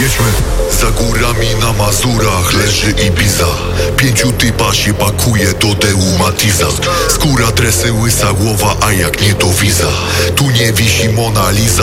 Jedźmy. Za górami na Mazurach leży Ibiza. 5 typa się pakuje do Deu Matiza. Skóra, dresy, łysa głowa, a jak nie to wiza. Tu nie wisi Mona Lisa.